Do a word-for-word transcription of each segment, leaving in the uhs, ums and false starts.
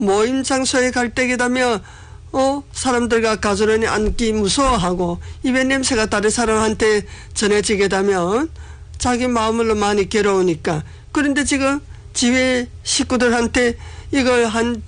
모임 장소에 갈 때이라면 어 사람들과 가지런히 앉기 무서워하고 입에 냄새가 다른 사람한테 전해지게 되면 자기 마음으로 많이 괴로우니까. 그런데 지금 집에 식구들한테 이걸 한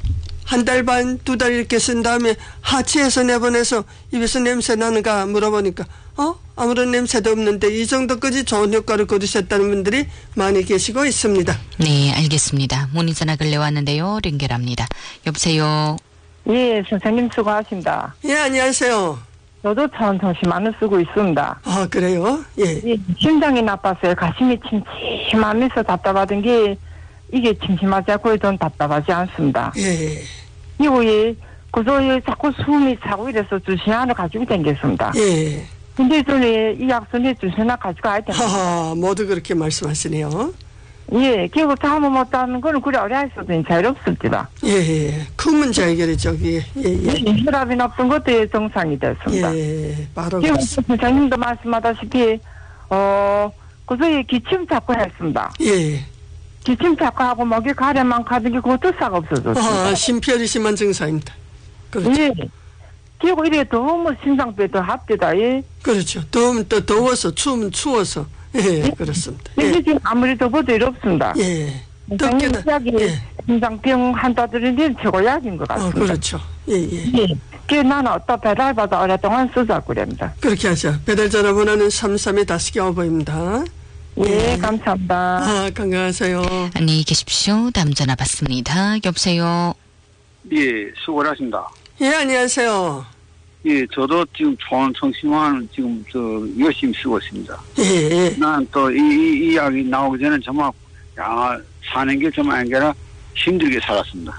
한 달 반, 두 달 이렇게 쓴 다음에 하치해서 내보내서 입에서 냄새 나는가 물어보니까 어? 아무런 냄새도 없는데 이 정도까지 좋은 효과를 거두셨다는 분들이 많이 계시고 있습니다. 네, 알겠습니다. 문의 전화 근래 왔는데요. 연결합니다. 여보세요. 예, 선생님 수고하십니다. 예, 안녕하세요. 저도 천천히만을 쓰고 있습니다. 아, 그래요? 예. 예, 심장이 나빠서요. 가슴이 침침하면서 답답하던 게 이게 침침하지 않고 좀 답답하지 않습니다. 예. 이후에 그저 자꾸 숨이 차고 이래서 주시안을 가지고 다녔습니다. 예. 근데 저는 이 약선에 주시나 가지고 가야 됩니다. 하하, 모두 그렇게 말씀하시네요. 예, 결국 잠을 못 자는 거는 그래 어려서도 자유롭습니다. 예, 예. 큰 문제 해결이죠. 예, 예, 예. 혈압이 높은 것도 정상이 됐습니다. 예, 바로 지금 그렇습니다. 선생님도 말씀하다시피 어 그저 기침 자꾸 했습니다. 예. 기침 자꾸 하고 목이 가래만 가는 게 그것도 싹 없어졌습니다. 아, 심혈이 심한 증상입니다. 그렇죠. 예. 그리고 이래 더우면 심장병도 합디다. 예. 그렇죠. 더우면 또 더워서, 추우면 추워서. 예, 그렇습니다. 이게 예, 지금 아무리 더워도 이렇습니다. 예. 선생님 덥게는, 약이 예. 심장병 한다들은 최고약인 것 어, 같습니다. 그렇죠. 예, 예. 예. 그 나는 어떤 배달받아 오랫동안 쓰자고 그럽니다. 그렇게 하죠. 배달 전화번호는 삼삼의 다시기 어버입니다. 예, 감사합니다. 아, 건강하세요. 안녕히 계십시오. 다음 전화 받습니다. 여보세요. 예, 수고하십니다. 예, 안녕하세요. 예, 저도 지금 좋은 청심환 지금 저 열심히 쓰고 있습니다. 예, 예. 난 또 이 이 이야기 나오기 전에 정말 야 사는 게 좀 아니라 힘들게 살았습니다.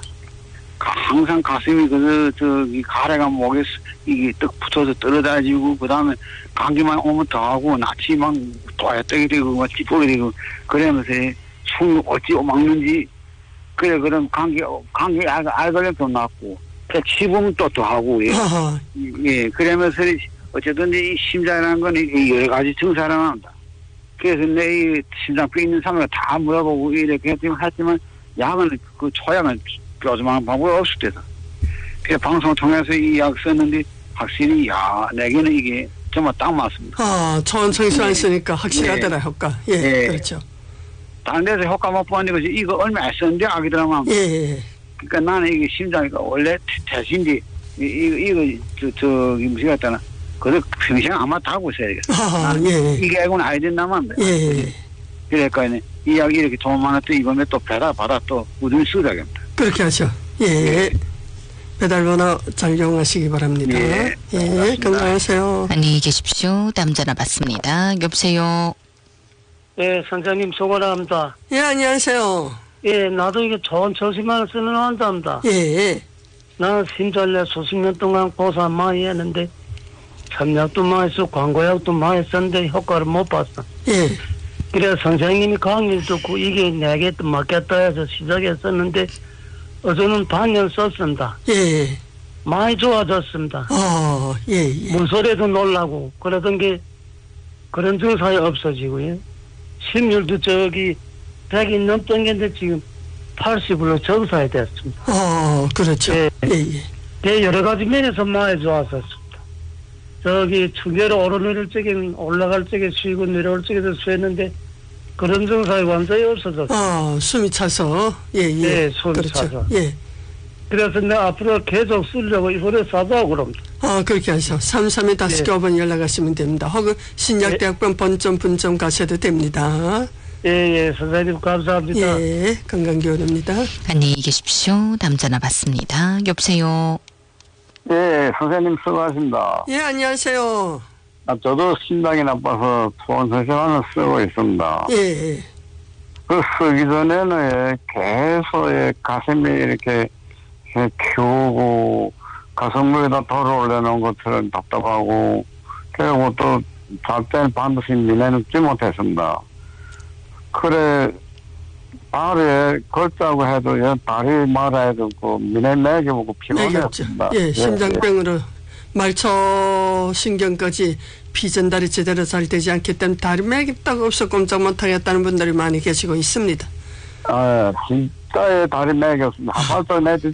항상 가슴이 그 저기 가래가 목에 이게 떡 붙어서 떨어다지고 그 다음에 감기만 오면 더 하고 낯이 막 또야떡이 되고 막 찌뿌게 되고 그러면서 숨이 어찌 막는지 그래 그럼 감기 감기 알 알걸림 좀 났고 치봉 또 또 하고 예. 아하. 예 그러면서 어쨌든 이 심장이라는 건 여러 가지 증상을 합니다. 그래서 내 심장병 있는 사람을 다 물어보고 이렇게 했지만 하지만 약은 그 초약은 뾰족한 방법이 없을 때다. 그래서 방송을 통해서 이 약 썼는데 확실히 야 내게는 이게 정말 딱 맞습니다. 아, 초원청수 안 쓰니까 확실하더라, 예. 효과. 예, 예. 그렇죠. 다른 데서 효과 못 보는데 이거 얼마 안 썼는데 아기더라만. 예, 예. 그러니까 나는 이게 심장이가 원래 대신지 이거 이거 저 저기 무슨 같다나 그래 평생 아마 타고 있어야 되겠어. 아, 예. 이게 알고는 아야 된다만. 예, 예. 그러니까 이 약 이렇게 돈 많았더 이번에 또 배달 받아 또 꾸준히 쓰자겠다. 그렇게 하죠. 예. 예. 배달번호 잘 이용하시기 바랍니다. 예, 예, 고맙습니다. 건강하세요. 안녕히 계십시오. 다음 전화 받습니다. 여보세요. 예, 선생님 수고합니다. 예, 안녕하세요. 예, 나도 이게 좋은 처신만을 쓰는 환자입니다. 예, 예. 나는 심전래 수십 년 동안 고사 많이 했는데 참약도 많이 쓰고 광고약도 많이 썼는데 효과를 못 봤어. 예. 그래서 선생님이 강의를 듣고 이게 내게 또 맞겠다 해서 시작했었는데 어제는 반년 썼습니다. 예. 많이 좋아졌습니다. 어, 예, 예. 문소리도 놀라고 그러던 게 그런 증상이 없어지고요. 심률도 저기 백이 넘던 게인데 지금 팔십으로 정상이 됐습니다. 어, 그렇죠. 예. 예, 예. 그 여러 가지 면에서 많이 좋았었습니다. 저기 중계로 오르내릴 적에는 올라갈 적에 쉬고 내려올 적에도 쉬었는데 그런 증상이 완전히 없어졌어요. 어, 숨이 차서. 예, 예. 예, 숨이 그렇죠. 차서. 예. 그래서 내가 앞으로 계속 쓰려고 이번에 사자고 그럽니다. 아, 그렇게 하셔. 삼삼의 다섯 개 예. 오 번 연락하시면 됩니다. 혹은 신약대학병 본점 분점 가셔도 됩니다. 예, 예, 선생님 감사합니다. 예, 건강교원입니다. 안녕히 계십시오. 다음 전화 받습니다. 여보세요. 예, 선생님 수고하십니다. 예, 안녕하세요. 아, 저도 심장이 나빠서 투원선생을 쓰고 있습니다. 예, 예. 그 쓰기 전에는 계속 가슴이 이렇게 키우고 가슴 위에다 돌을 올려놓은 것처럼 답답하고 그리고 또 잘 때는 반드시 미내 눕지 못했습니다. 그래 발에 걸자고 해도 다리 말아야 되고 미내 매겨보고 매겼죠. 피곤했습니다. 예, 심장병으로 말초 신경까지 피전달이 제대로 잘 되지 않기 때문에 다리 매겠다고 없어 꼼짝 못하겠다는 분들이 많이 계시고 있습니다. 아, 진짜의 다리 매겼습니다. 한 발짝 내